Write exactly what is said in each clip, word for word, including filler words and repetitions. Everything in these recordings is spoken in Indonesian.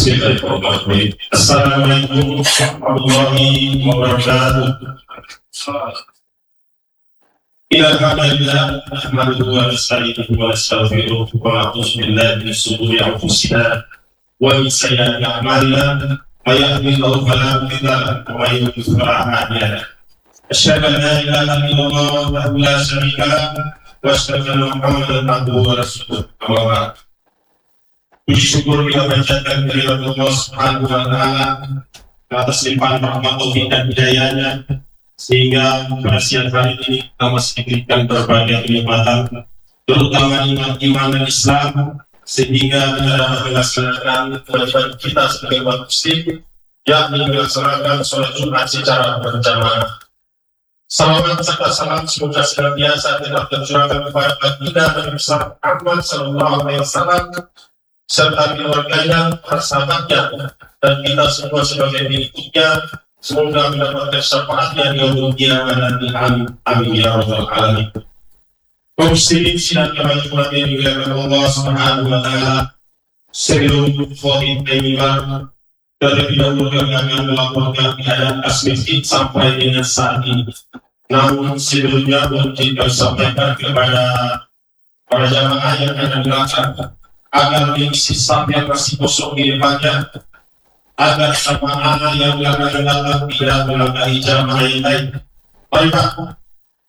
Bismillahirrahmanirrahim. Assalamualaikum warahmatullahi wabarakatuh. Alhamdulillah, nahmaduhu wa nasta'inuhu wa nastaghfiruh wa na'udzu billahi min shururi anfusina wa min sayyiati a'malina. May yahdihillahu fala mudilla lahu wa may yudlil fala hadiya lahu. Asyhadu an la ilaha illallah wahdahu la syarika lahu wa asyhadu anna Muhammadan abduhu wa rasuluh. Amma ba'd. Puji syukur kita panjatkan kehadirat Allah Subhanahu wa Ta'ala atas limpahan rahmat taufik dan hidayahnya, sehingga pada siang hari ini kita masih diberikan berbagai kenikmatan, terutama iman-iman dan Islam, sehingga kita dapat melaksanakan kewajiban kita sebagai umat muslim, yakni melaksanakan sholat Jumat secara berjamaah. Salawat serta salam semoga senantiasa telah tercurahkan kepada baginda Nabi Muhammad Sallallahu Alaihi Wasallam serta keluarganya, sahabatnya, dan kita semua sebagai pengikutnya. Semoga mendapatkan syafaatnya di yaumul qiyamah nanti. Amin, amin ya rabbal alamin. Kaum muslimin sidang yang dimuliakan Allah Subhanahu wa Ta'ala, sebelum khotib tayyibah, terlebih dahulu kami akan melaporkan keadaan asmifid sampai dengan saat ini. Namun sebelumnya untuk kita sampaikan kepada para jamaah yang ada di belakang, agar mengisi saf yang masih kosong di depannya, agar jamaah yang belakang-belakang tidak melangkahi jamaah yang lain. Baiklah,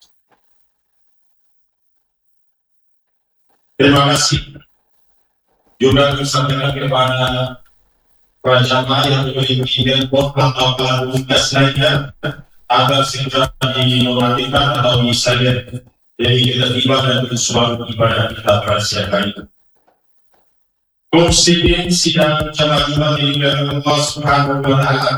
terima kasih juga disampaikan kepada para jamaah yang memiliki network atau tugas lainnya agar segera dinormalkan atau misalnya jadi kita tiba dan bersuara ibadah kita pada siang hari ini. Muslimin sidang jamaah Jumat dimuliakan Allah Subhanahu wa Ta'ala.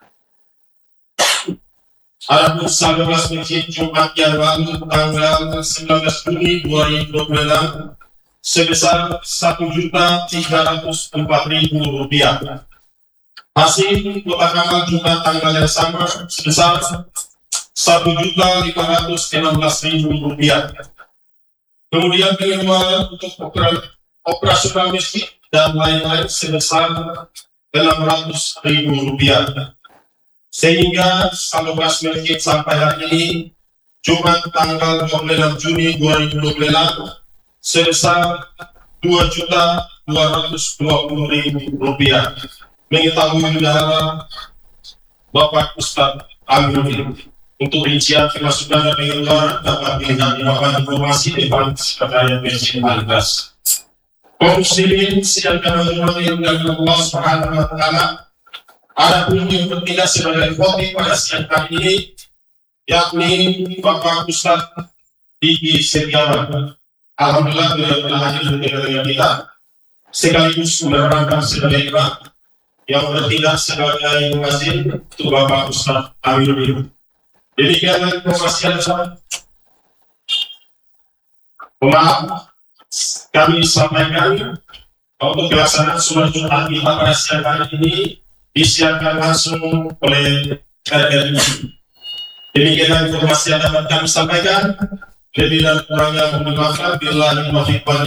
Adapun sembilan belas masjid Jumat yang lalu tanggal sembilan belas Juni dua ribu dua puluh enam sebesar satu juta tiga ratus empat ribu rupiah. Hasil kotak amal Jumat tanggal yang sama sebesar satu juta lima ratus enam belas ribu rupiah. Kemudian pengeluaran untuk operasional masjid dan lain-lain sebesar enam ratus ribu rupiah. Sehingga saldo kas masjid sampai hari ini Jumat tanggal dua puluh enam Juni dua ribu dua puluh enam sebesar dua juta dua ratus dua puluh ribu rupiah. Mengetahui bendahara Bapak Ustadz Amin. Untuk rincian pemasukan dan pengeluaran dapat dilihat di papan informasi di depan sekretariat masjid Al-Ikhlas. Kaum muslimin sidang jamaah Jumat yang dimuliakan Allah Subhanahu wa Ta'ala, ada pun yang bertindak sebagai khotib pada siang hari ini, yakni Bapak Ustadz Diki Setiawan. Alhamdulillah beliau telah hadir di tengah kita, sekaligus menerangkan sebagai imam yang bertindak sebagai muazzin itu Bapak Ustadz Amin. Demikianlah informasi yang sama. Pemaaf kami sampaikan untuk pelaksanaan sholat Jumat kita pada siang hari ini disiarkan langsung oleh R R I. Demikianlah informasi yang dapat kami sampaikan. Lebih dan kurangnya mohon maaf. Bila